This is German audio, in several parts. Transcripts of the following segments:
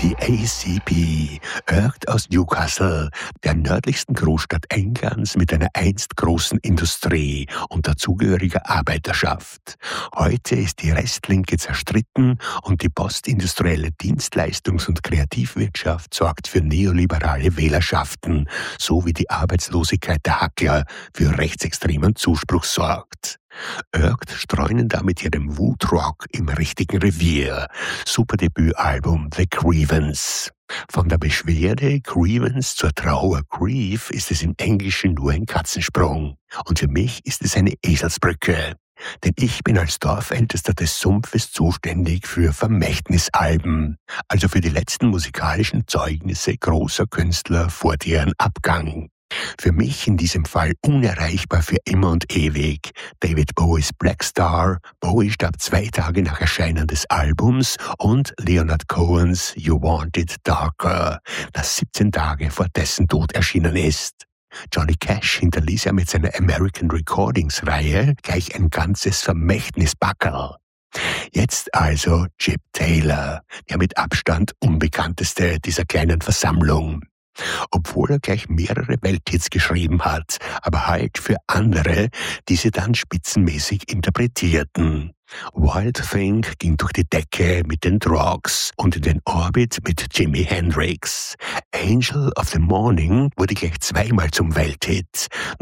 Die ACP, Örg aus Newcastle, der nördlichsten Großstadt Englands mit einer einst großen Industrie und dazugehöriger Arbeiterschaft. Heute ist die Restlinke zerstritten und die postindustrielle Dienstleistungs- und Kreativwirtschaft sorgt für neoliberale Wählerschaften, so wie die Arbeitslosigkeit der Hackler für rechtsextremen Zuspruch sorgt. Örg streunen da mit ihrem Wootrock im richtigen Revier. Superdebütalbum The Grievance. Von der Beschwerde Grievance zur Trauer Grief ist es im Englischen nur ein Katzensprung. Und für mich ist es eine Eselsbrücke. Denn ich bin als Dorfältester des Sumpfes zuständig für Vermächtnisalben, also für die letzten musikalischen Zeugnisse großer Künstler vor deren Abgang. Für mich in diesem Fall unerreichbar für immer und ewig. David Bowies Black Star, Bowie starb 2 Tage nach Erscheinen des Albums, und Leonard Cohens You Want It Darker, das 17 Tage vor dessen Tod erschienen ist. Johnny Cash hinterließ ja mit seiner American Recordings-Reihe gleich ein ganzes Vermächtnisbackerl. Jetzt also Chip Taylor, der mit Abstand unbekannteste dieser kleinen Versammlung. Obwohl er gleich mehrere Welthits geschrieben hat, aber halt für andere, die sie dann spitzenmäßig interpretierten. Wild Thing ging durch die Decke mit den Drugs und in den Orbit mit Jimi Hendrix. Angel of the Morning wurde gleich 2-mal zum Welthit.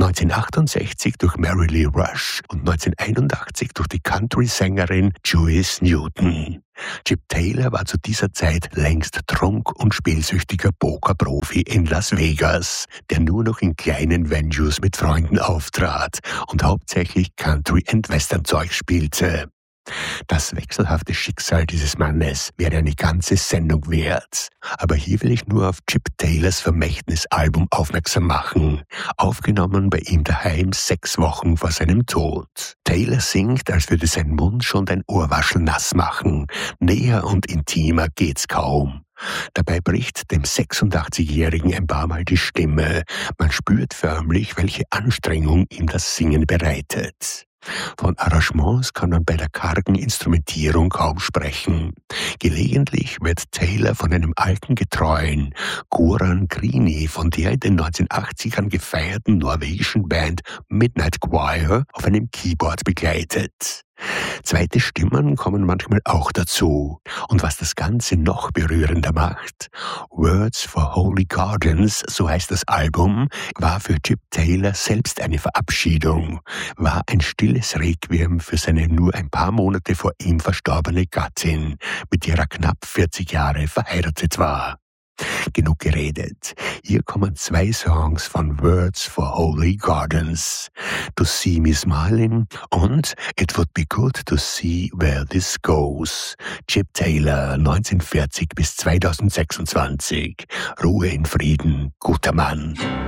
1968 durch Mary Lee Rush und 1981 durch die Country-Sängerin Joyce Newton. Chip Taylor war zu dieser Zeit längst trunk- und spielsüchtiger Pokerprofi in Las Vegas, der nur noch in kleinen Venues mit Freunden auftrat und hauptsächlich Country- und Western-Zeug spielte. Das wechselhafte Schicksal dieses Mannes wäre eine ganze Sendung wert. Aber hier will ich nur auf Chip Taylors Vermächtnisalbum aufmerksam machen, aufgenommen bei ihm daheim 6 Wochen vor seinem Tod. Taylor singt, als würde sein Mund schon dein Ohrwaschel nass machen. Näher und intimer geht's kaum. Dabei bricht dem 86-Jährigen ein paar Mal die Stimme. Man spürt förmlich, welche Anstrengung ihm das Singen bereitet. Von Arrangements kann man bei der kargen Instrumentierung kaum sprechen. Gelegentlich wird Taylor von einem alten Getreuen, Goran Grini, von der in den 1980ern gefeierten norwegischen Band Midnight Choir, auf einem Keyboard begleitet. Zweite Stimmen kommen manchmal auch dazu. Und was das Ganze noch berührender macht, Words for Holy Gardens, so heißt das Album, war für Chip Taylor selbst eine Verabschiedung, war ein stilles Requiem für seine nur ein paar Monate vor ihm verstorbene Gattin, mit der er knapp 40 Jahre verheiratet war. Genug geredet. Hier kommen 2 Songs von Words for Holy Gardens. To See Me Smiling und It Would Be Good to See Where This Goes. Chip Taylor, 1940 bis 2026. Ruhe in Frieden, guter Mann.